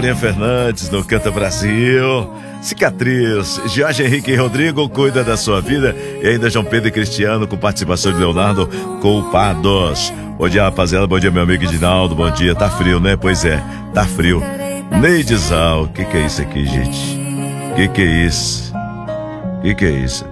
Paulinha Fernandes no Canta Brasil. Cicatriz, Jorge Henrique e Rodrigo cuida da sua vida. E ainda João Pedro e Cristiano com participação de Leonardo, Culpados. Bom dia, rapaziada, bom dia, meu amigo Edinaldo, bom dia. Tá frio, né? Pois é, tá frio. Neidizal, que é isso aqui, gente? Que é isso? Que é isso?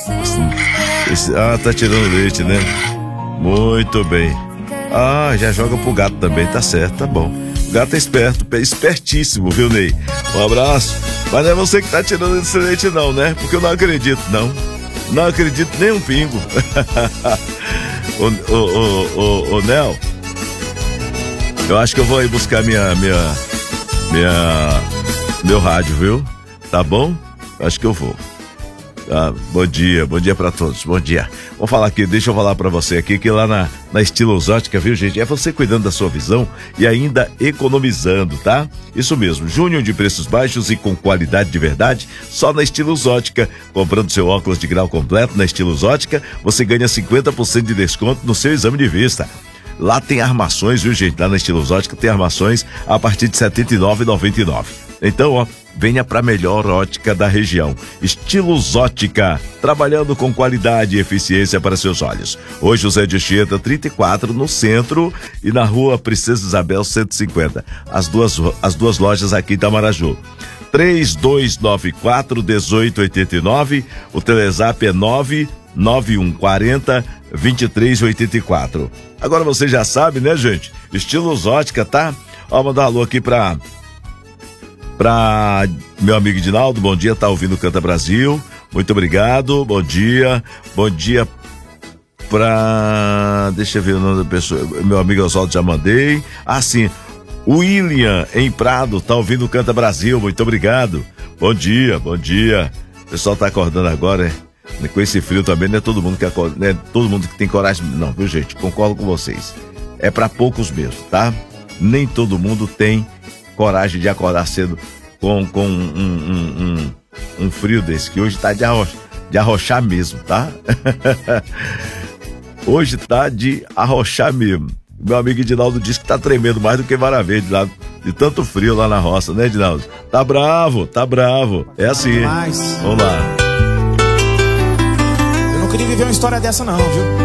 Tá tirando leite, né? Muito bem. Já joga pro gato também, tá certo, tá bom. O gato é esperto, espertíssimo, viu, Ney? Um abraço. Mas não é você que tá tirando esse leite não, né? Porque eu não acredito, não. Não acredito nem um pingo. Ô, Nel, eu acho que eu vou aí buscar meu rádio, viu? Tá bom? Acho que eu vou. Bom dia pra todos, bom dia. Vamos falar aqui, deixa eu falar pra você aqui que lá na Estilos Ótica, viu, gente? É você cuidando da sua visão e ainda economizando, tá? Isso mesmo, junho de preços baixos e com qualidade de verdade, só na Estilos Ótica. Comprando seu óculos de grau completo na Estilos Ótica, você ganha 50% de desconto no seu exame de vista. Lá tem armações, viu, gente? Lá na Estilos Ótica tem armações a partir de R$ 79,99. Então, venha para a melhor ótica da região. Estilos Ótica, trabalhando com qualidade e eficiência para seus olhos. Hoje, José de Anchieta, 34, no centro, e na rua Princesa Isabel, 150. As duas lojas aqui em Itamaraju. 3294-1889, o Telezap é 99140-2384. Agora você já sabe, né, gente? Estilos Ótica, tá? Mandar um alô aqui pra meu amigo Edinaldo, bom dia, tá ouvindo o Canta Brasil, muito obrigado, bom dia deixa eu ver o nome da pessoa, meu amigo Oswaldo já mandei, sim, William em Prado, tá ouvindo o Canta Brasil, muito obrigado, bom dia, o pessoal tá acordando agora, com esse frio também, não é todo mundo que acorda, não é todo mundo que tem coragem, não, viu, gente, concordo com vocês, é pra poucos mesmo, tá? Nem todo mundo tem coragem de acordar cedo com um frio desse, que hoje tá de arrochar mesmo, tá? Hoje tá de arrochar mesmo. Meu amigo Edinaldo disse que tá tremendo mais do que vara verde lá, de tanto frio lá na roça, né, Edinaldo? Tá bravo. É assim. Vamos lá. Eu não queria viver uma história dessa não, viu?